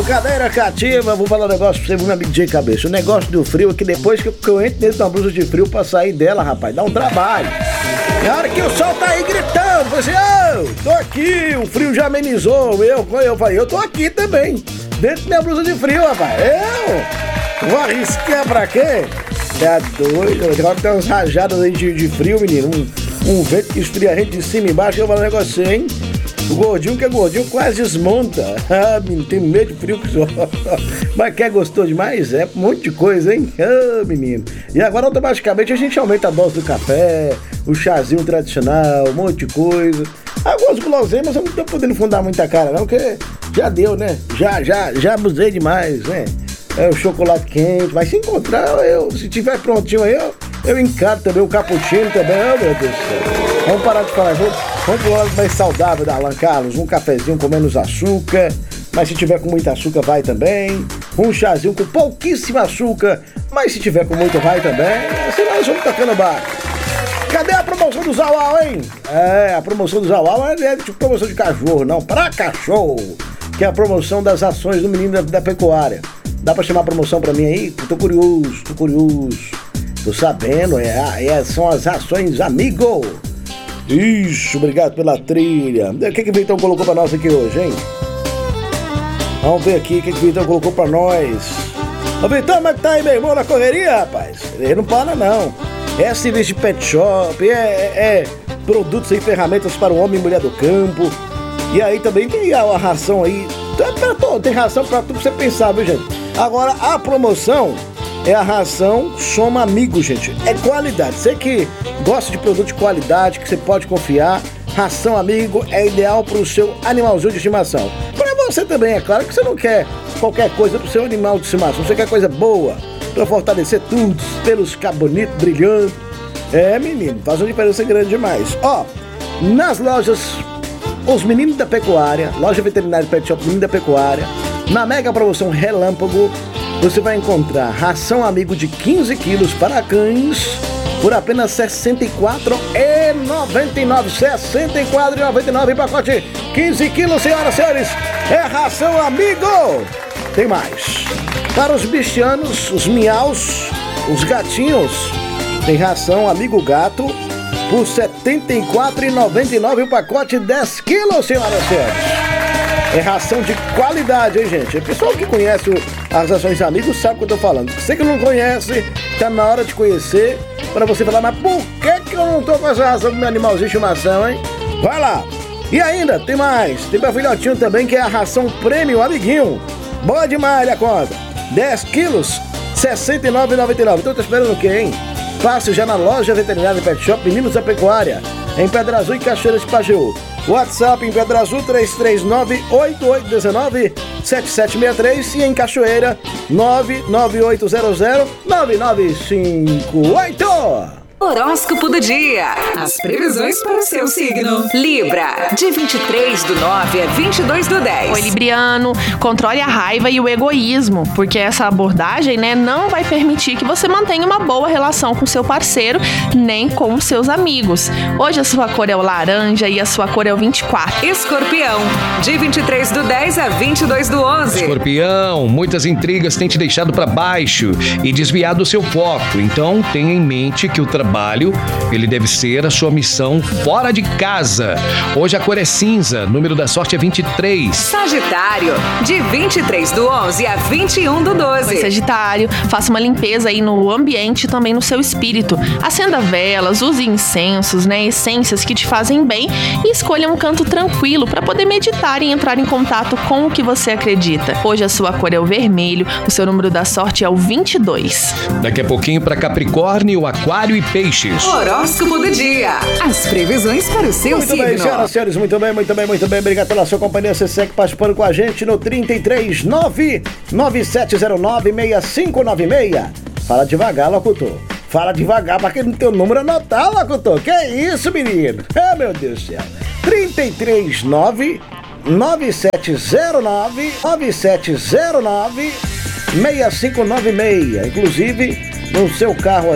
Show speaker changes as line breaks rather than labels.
menino, cadeira cativa. Vou falar um negócio pra você, meu amigo de cabeça. O negócio do frio é que depois que eu entro dentro de uma blusa de frio pra sair dela, rapaz, dá um trabalho. Na hora que o sol tá aí gritando, você, tô aqui, o frio já amenizou. Eu falei, eu tô aqui também, dentro da minha blusa de frio, rapaz. Eu vou arriscar pra quê? Tá doido, agora tem umas rajadas aí de frio, menino. Um vento que esfria a gente de cima e embaixo. Eu vou falar um negócio assim, hein? O gordinho que é gordinho quase desmonta. Ah, menino, tem medo de frio que só. Mas que é gostoso demais? É um monte de coisa, hein? Ah, menino. E agora automaticamente a gente aumenta a dose do café, o chazinho tradicional, um monte de coisa. Algumas guloseimas eu não tô podendo fundar muita cara não, porque já deu, né? Já abusei demais, né? É o chocolate quente, mas se encontrar, se tiver prontinho aí, eu encaro também o cappuccino também. Oh, meu Deus do céu. Vamos parar de falar, vamos pro lado mais saudável da Alan Carlos. Um cafezinho com menos açúcar, mas se tiver com muito açúcar vai também. Um chazinho com pouquíssimo açúcar, mas se tiver com muito vai também. Assim nós vamos tocando barco. Cadê a promoção do Zawau, hein? A promoção do Zawau não é tipo promoção de cachorro, não, pra cachorro. Que é a promoção das ações do menino da pecuária. Dá pra chamar a promoção pra mim aí? Tô curioso. Tô sabendo, são as ações Amigo. Isso, obrigado pela trilha. O que o Vitão colocou pra nós aqui hoje, hein? Vamos ver aqui o que o Vitão colocou pra nós. Ô Vitão, como é que tá aí, meu irmão, na correria, rapaz? Ele não para, não. É serviço de pet shop, produtos e ferramentas para o homem e mulher do campo. E aí também tem a ração aí. Tem ração pra tudo que você pensar, viu, gente? Agora, a promoção é a ração Soma Amigo, gente. É qualidade. Você que gosta de produto de qualidade, que você pode confiar, ração Amigo é ideal para o seu animalzinho de estimação. Para você também, é claro que você não quer qualquer coisa para o seu animal de estimação. Você quer coisa boa, para fortalecer tudo, pelos ficar bonito, brilhando. Menino, faz uma diferença grande demais. Nas lojas Os Meninos da Pecuária, loja veterinária Pet Shop Menino da Pecuária, na mega promoção Relâmpago, você vai encontrar ração Amigo de 15 quilos para cães por apenas R$ 64,99. R$ 64,99 em pacote 15 quilos, senhoras e senhores. É ração Amigo. Tem mais. Para os bichanos, os miaus, os gatinhos, tem ração Amigo Gato por R$ 74,99 o pacote 10 quilos, senhoras e senhores. É ração de qualidade, hein, gente? O pessoal que conhece as rações Amigos sabe o que eu tô falando. Você que não conhece, tá na hora de conhecer, para você falar, mas por que eu não tô com essa ração com meu animalzinho de estimação, hein? Vai lá! E ainda, tem mais. Tem meu filhotinho também, que é a ração Premium Amiguinho. Boa demais a conta. 10 quilos, R$ 69,99. Então tá esperando o quê, hein? Passe já na loja veterinária Pet Shop Meninos da Pecuária, em Pedra Azul e Cachoeiras de Pajeú. WhatsApp em Pedra Azul 339-8819-7763 e em Cachoeira 99800-9958.
Horóscopo do dia. As previsões para o seu signo. Libra, de 23/9 a 22/10.
Oi, Libriano. Controle a raiva e o egoísmo, porque essa abordagem, não vai permitir que você mantenha uma boa relação com seu parceiro, nem com os seus amigos. Hoje a sua cor é o laranja e a sua cor é o 24.
Escorpião, de 23/10 a 22/11.
Escorpião, muitas intrigas têm te deixado para baixo e desviado o seu foco. Então, tenha em mente que o trabalho, ele deve ser a sua missão fora de casa. Hoje a cor é cinza, número da sorte é 23.
Sagitário, de 23/11 a 21/12.
Oi, Sagitário, faça uma limpeza aí no ambiente e também no seu espírito. Acenda velas, use incensos, essências que te fazem bem e escolha um canto tranquilo para poder meditar e entrar em contato com o que você acredita. Hoje a sua cor é o vermelho, o seu número da sorte é o 22.
Daqui a pouquinho para Capricórnio, Aquário e Peixes.
Horóscopo do dia. As previsões para o seu signo.
Muito bem, senhoras e senhores, muito bem. Obrigado pela sua companhia. Você segue participando com a gente no 339-9709-6596. Fala devagar, locutor. Fala devagar pra quem não tem o número anotar, locutor. Que isso, menino? Meu Deus do céu. 339-9709-6596. Inclusive, no seu carro